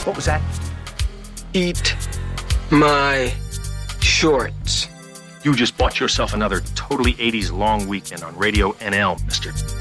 What was that? Eat my shorts. You just bought yourself another totally 80s long weekend on Radio NL, mister.